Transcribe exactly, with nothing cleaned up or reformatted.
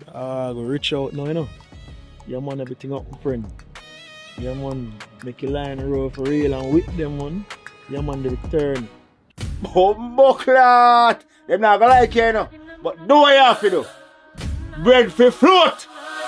Uh, go reach out now, you know. Yeah, man, everything up, my friend. Yeah, man, make your line roll for real and with them, man. Yeah, man, the return. Bumbleclot! Them not gonna like you, you know. But do what you have to do. Bread for float!